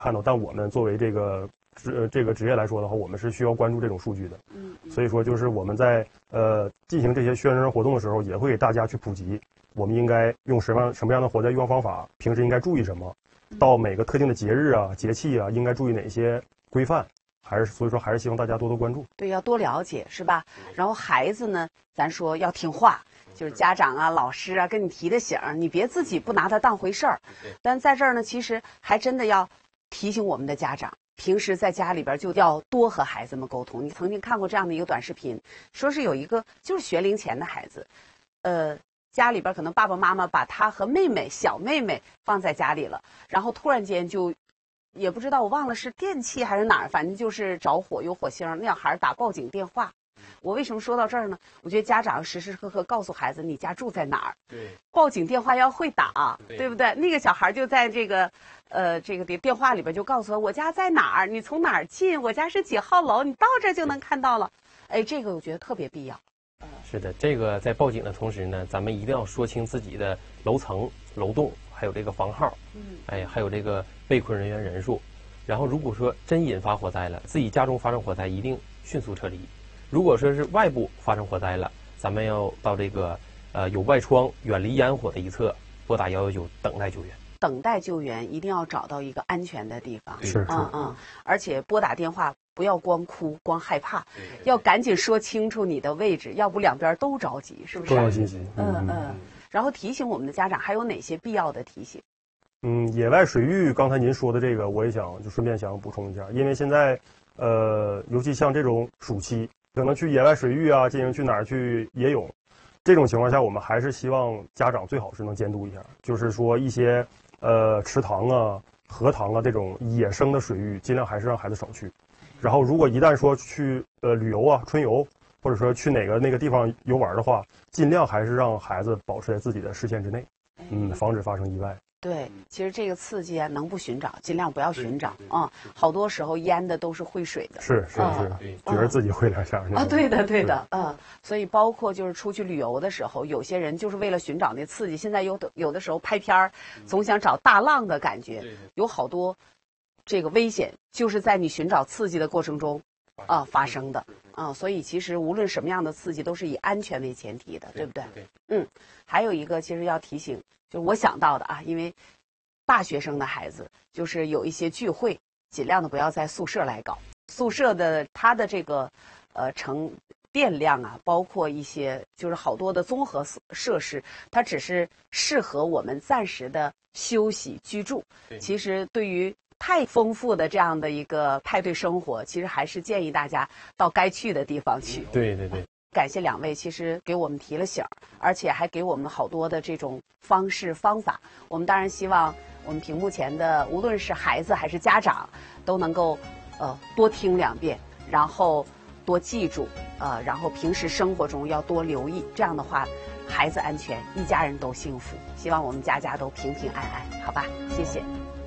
看到，但我们作为这个职业来说的话，我们是需要关注这种数据的。所以说就是我们在进行这些宣传活动的时候，也会给大家去普及，我们应该用什么样的活灾预防方法，平时应该注意什么，到每个特定的节日啊、节气啊，应该注意哪些规范。所以说还是希望大家多多关注。 对，要多了解，是吧？然后孩子呢，咱说要听话，就是家长啊、老师啊跟你提的醒，你别自己不拿它当回事儿。但在这儿呢，其实还真的要提醒我们的家长，平时在家里边就要多和孩子们沟通。你曾经看过这样的一个短视频，说是有一个就是学龄前的孩子，家里边可能爸爸妈妈把他和小妹妹放在家里了，然后突然间就。也不知道我忘了是电器还是哪儿，反正就是着火有火星，那小孩打报警电话。我为什么说到这儿呢？我觉得家长时时刻刻告诉孩子你家住在哪儿， 对， 报警电话要会打，对不对？那个小孩就在这个电话里边就告诉我家在哪儿，你从哪儿进，我家是几号楼，你到这就能看到了。哎，这个我觉得特别必要。 是的，这个在报警的同时呢，咱们一定要说清自己的楼层、楼栋，还有这个房号，还有这个被困人员人数。然后如果说真引发火灾了，自己家中发生火灾，一定迅速撤离。如果说是外部发生火灾了，咱们要到这个有外窗、远离烟火的一侧，拨打119等待救援。 等待救援一定要找到一个安全的地方， 是， 而且拨打电话不要光哭光害怕，要赶紧说清楚你的位置，要不两边都着急，是不是？ 重要信息。 然后提醒我们的家长还有哪些必要的提醒？ 野外水域，刚才您说的这个，我也就顺便想补充一下，因为现在尤其像这种暑期，可能去野外水域啊，进行去哪儿去野泳，这种情况下，我们还是希望家长最好是能监督一下，就是说一些池塘啊、荷塘啊这种野生的水域，尽量还是让孩子少去。然后，如果一旦说去旅游啊、春游，或者说去那个地方游玩的话，尽量还是让孩子保持在自己的视线之内，防止发生意外。 对，其实这个刺激啊，能不寻找尽量不要寻找啊。好多时候淹的都是会水的， 是，觉得自己会两下啊。对的，所以包括就是出去旅游的时候，有些人就是为了寻找那刺激，现在有的时候拍片儿，总想找大浪的感觉，有好多这个危险就是在你寻找刺激的过程中发生的啊。所以其实无论什么样的刺激，都是以安全为前提的，对不对？还有一个其实要提醒。就是我想到的啊，因为大学生的孩子就是有一些聚会，尽量的不要在宿舍来搞。宿舍的它的这个成电量啊，包括一些就是好多的综合设施，它只是适合我们暂时的休息居住。其实对于太丰富的这样的一个派对生活，其实还是建议大家到该去的地方去。 对。 感谢两位，其实给我们提了醒，而且还给我们好多的这种方式方法。我们当然希望我们屏幕前的无论是孩子还是家长，都能够多听2遍，然后多记住，然后平时生活中要多留意。这样的话，孩子安全，一家人都幸福。希望我们家家都平平安安，好吧？谢谢。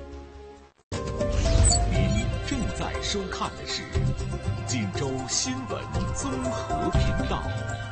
您正在收看的是锦州新闻综合频道。